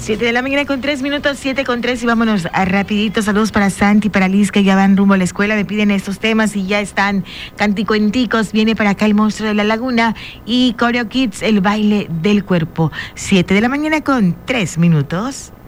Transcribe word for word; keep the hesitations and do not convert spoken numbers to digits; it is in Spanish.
Siete de la mañana con tres minutos, siete con tres y vámonos a rapidito. Saludos para Santi, para Liz, que ya van rumbo a la escuela. Me piden estos temas y ya están canticuenticos. Viene para acá el monstruo de la laguna y Coreo Kids, el baile del cuerpo. Siete de la mañana con tres minutos.